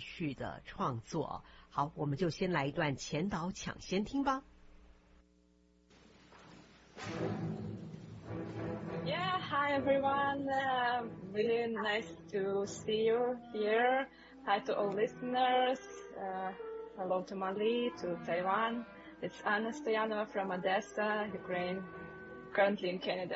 续的创作。好，我们就先来一段前导抢先听吧。 Yeah, hi everyone. Really nice to see you here. Hi to all listeners. Hello to Mali, to Taiwan. It's Anna Stoyanova from Odessa, Ukraine, currently in Canada.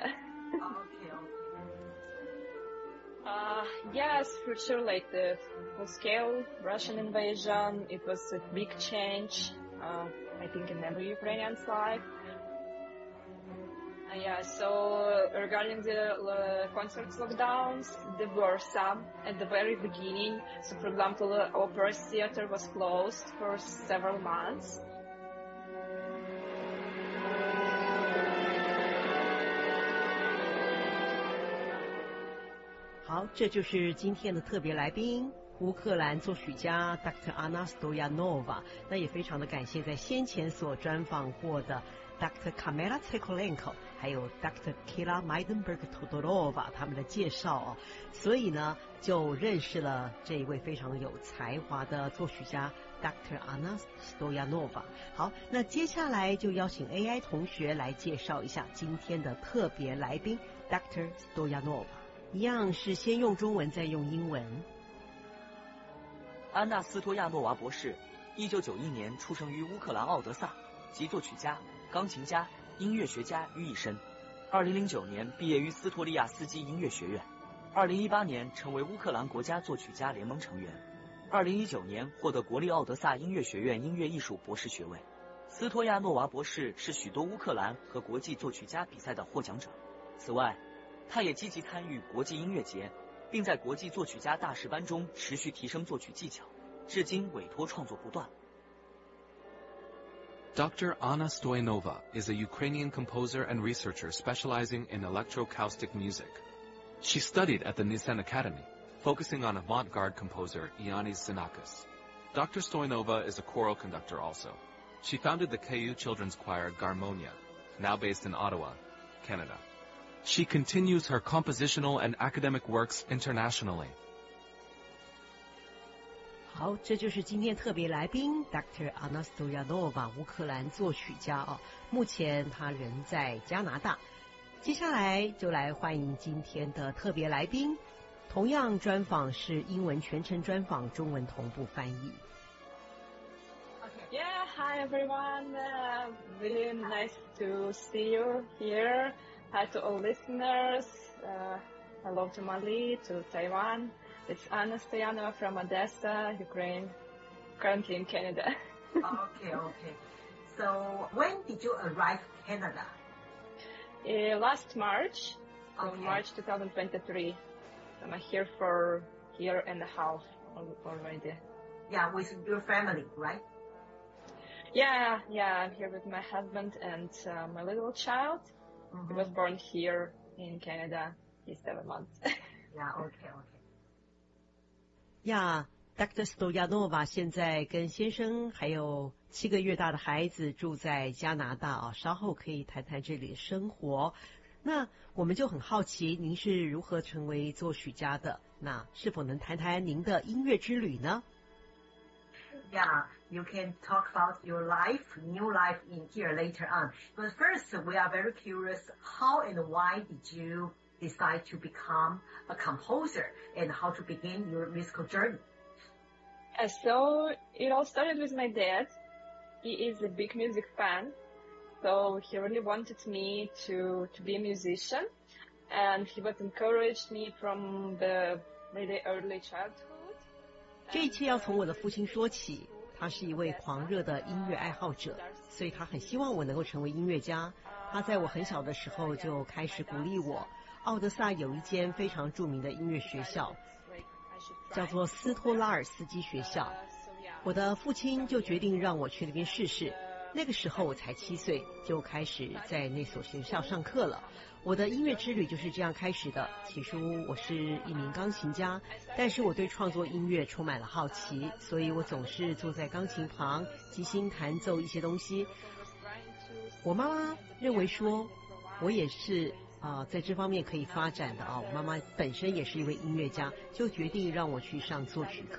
Yes, for sure, like the full-scale Russian invasion, it was a big change, I think, in every Ukrainian's life. Yeah, so regarding the concerts lockdowns, there were some at the very beginning. So, for example, the opera theater was closed for several months. 好，这就是今天的特别来宾，乌克兰作曲家 Dr. Anna Stoyanova。那也非常的感谢在先前所专访过的 Dr. Kamila Tsekolenko 还有 Dr. Kira Meidenberg-Todorova 他们的介绍哦，所以呢就认识了这一位非常有才华的作曲家 Dr. Anna Stoyanova。好，那接下来就邀请 AI 同学来介绍一下今天的特别来宾 Dr. Stoyanova。一样是先用中文再用英文。 安娜斯托亚诺娃博士，1991年出生于乌克兰奥德萨，即作曲家、钢琴家、音乐学家于一身。2009年毕业于斯托利亚斯基音乐学院，2018年成为乌克兰国家作曲家联盟成员，2019年获得国立奥德萨音乐学院音乐艺术博士学位。斯托亚诺娃博士是许多乌克兰和国际作曲家比赛的获奖者。此外，他也积极参与国际音乐节，并在国际作曲家大师班中持续提升作曲技巧，至今委托创作不断。 Dr. Anna Stoyanova is a Ukrainian composer and researcher specializing in electroacoustic music. She studied at the Nissan Academy, focusing on avant-garde composer Ioannis Xenakis. Dr. Stoyanova is a choral conductor also. She founded the KU Children's Choir Garmonia, now based in Ottawa, Canada. She continues her compositional and academic works internationally. 好，这就是今天特别来宾 Dr. Anna Stoyanova 乌克兰作曲家哦，目前他人在加拿大。接下来就来欢迎今天的特别来宾，同样专访是英文全程专访，中文同步翻译。 Yeah, hi everyone. Really nice to see you here. Hi to all listeners. Hello to Mali, to Taiwan. It's Anna Stoyanova from Odessa, Ukraine, currently in Canada. Okay. So when did you arrive Canada? Last March, so March 2023. I'm here for a year and a half already. Yeah, with your family, right? Yeah, I'm here with my husband and my little child. He was born here in Canada. He's 7 months. Yeah, okay. Yeah, Dr. Stoyanova 现在跟先生还有7个月大的孩子住在加拿大啊，稍后可以谈谈这里的生活。那我们就很好奇，您是如何成为作曲家的？那是否能谈谈您的音乐之旅呢？ Yeah, you can talk about your new life in here later on. But first, we are very curious, how and why did you decide to become a composer and how to begin your musical journey? So it all started with my dad. He is a big music fan, so he really wanted me to be a musician, and he would encourage me from the really early childhood. 这一切要从我的父亲说起，他是一位狂热的音乐爱好者，所以他很希望我能够成为音乐家。他在我很小的时候就开始鼓励我。奥德萨有一间非常著名的音乐学校，叫做斯托拉尔斯基学校。我的父亲就决定让我去那边试试。那个时候我才7岁，就开始在那所学校上课了。我的音乐之旅就是这样开始的。起初我是一名钢琴家，但是我对创作音乐充满了好奇，所以我总是坐在钢琴旁即兴弹奏一些东西。我妈妈认为说我也是在这方面可以发展的啊。我妈妈本身也是一位音乐家，就决定让我去上作曲课。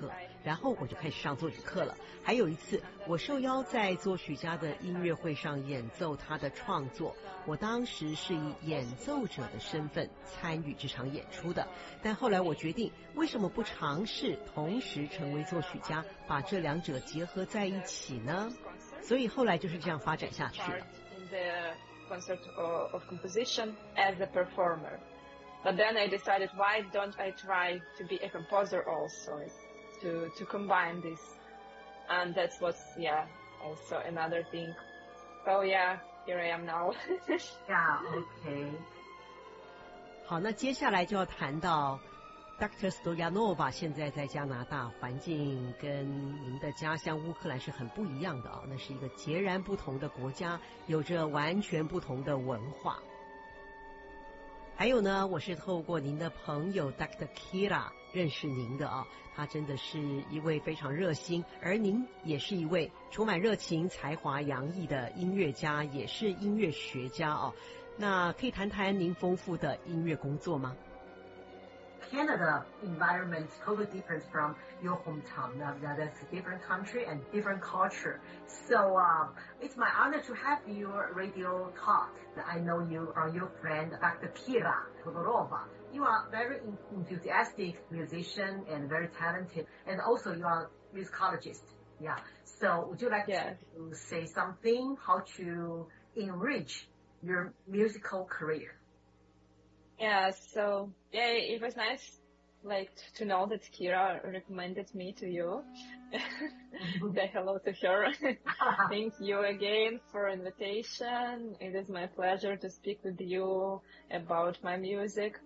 然后我就开始上作曲课了。还有一次，我受邀在作曲家的音乐会上演奏他的创作，我当时是以演奏者的身份参与这场演出的。但后来我决定，为什么不尝试同时成为作曲家，把这两者结合在一起呢？所以后来就是这样发展下去了。 Concert of composition as a performer, but then I decided, why don't I try to be a composer also, to combine this, and that's what's also another thing. So here I am now. Yeah, okay. 好，那接下来就要谈到 Dr. Stoyanova 现在在加拿大，环境跟您的家乡乌克兰是很不一样的啊，那是一个截然不同的国家，有着完全不同的文化。还有呢，我是透过您的朋友 Dr. Kira 认识您的啊，他真的是一位非常热心，而您也是一位充满热情、才华洋溢的音乐家，也是音乐学家啊。那可以谈谈您丰富的音乐工作吗 ？Canada environment is totally different from your hometown. That's a different country and different culture. So it's my honor to have your radio talk. I know you from your friend Dr. Kira Todorova. You are very enthusiastic musician and very talented, and also you are a musicologist. Yeah. So would you like to say something how to enrich your musical career? Yeah, so it was nice, to know that Kira recommended me to you. Say hello to her. Thank you again for invitation. It is my pleasure to speak with you about my music.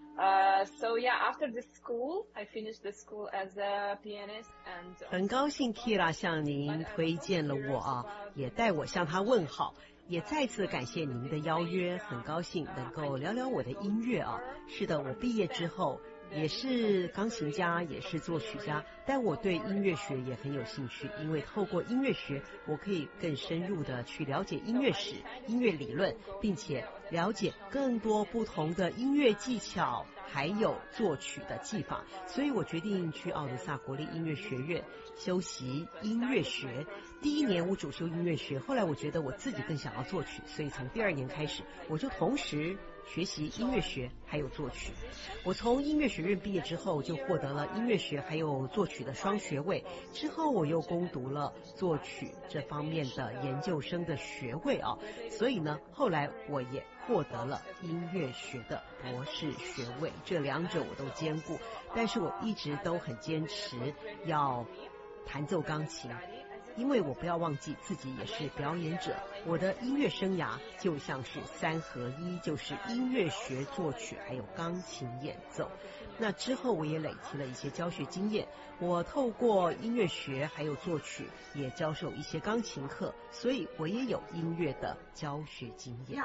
After the school, I finished the school as a pianist and. 很高兴 Kira 向您推荐了我啊，也代我向他问好。也再次感谢您的邀约，很高兴能够聊聊我的音乐啊。是的，我毕业之后也是钢琴家，也是作曲家，但我对音乐学也很有兴趣，因为透过音乐学，我可以更深入的去了解音乐史、音乐理论，并且了解更多不同的音乐技巧，还有作曲的技法。所以我决定去奥德萨国立音乐学院修习音乐学。第一年我主修音乐学，后来我觉得我自己更想要作曲，所以从第二年开始，我就同时学习音乐学还有作曲。我从音乐学院毕业之后，就获得了音乐学还有作曲的双学位。之后我又攻读了作曲这方面的研究生的学位啊，所以呢，后来我也获得了音乐学的博士学位，这两者我都兼顾。但是我一直都很坚持要弹奏钢琴，因为我不要忘记自己也是表演者。我的音乐生涯就像是三合一，就是音乐学、作曲还有钢琴演奏。那之后我也累积了一些教学经验，我透过音乐学还有作曲也教授一些钢琴课，所以我也有音乐的教学经验。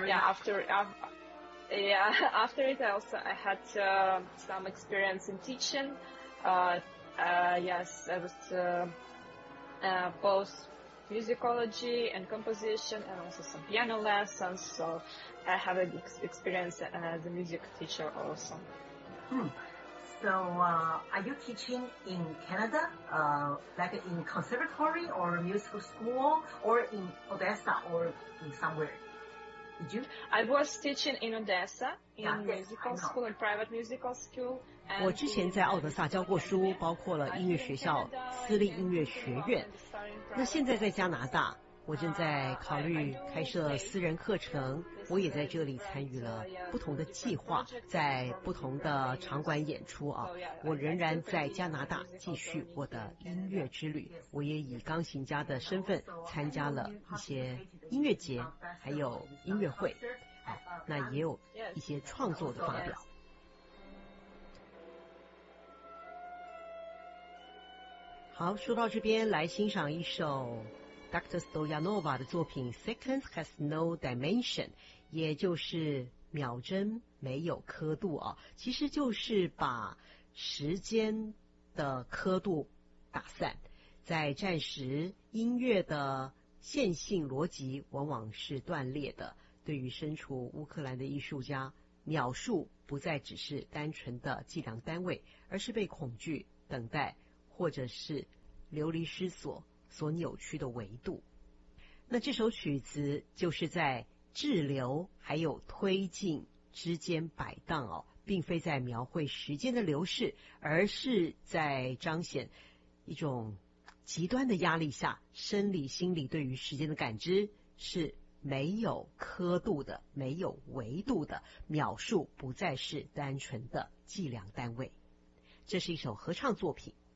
After it I had some experience in teaching. Yes, I was both musicology and composition and also some piano lessons, so I have experience as a music teacher also. So are you teaching in Canada, like in conservatory or musical school, or in Odessa or in somewhere? Did you? I was teaching in Odessa in musical school and private musical school. 我之前在奥德萨教过书，包括了音乐学校、私立音乐学院。那现在在加拿大，我正在考虑开设私人课程，我也在这里参与了不同的计划，在不同的场馆演出啊。我仍然在加拿大继续我的音乐之旅，我也以钢琴家的身份参加了一些音乐节，还有音乐会，那也有一些创作的发表。好，说到这边，来欣赏一首 Dr. Stoyanova 的作品 Seconds Has No Dimension， 也就是秒针没有刻度啊，其实就是把时间的刻度打散。在战时，音乐的线性逻辑往往是断裂的。对于身处乌克兰的艺术家，秒数不再只是单纯的计量单位，而是被恐惧、等待或者是流离失所所扭曲的维度。那这首曲子就是在滞留还有推进之间摆荡哦，并非在描绘时间的流逝，而是在彰显一种极端的压力下，生理心理对于时间的感知是没有刻度的，没有维度的，秒数不再是单纯的计量单位。这是一首合唱作品，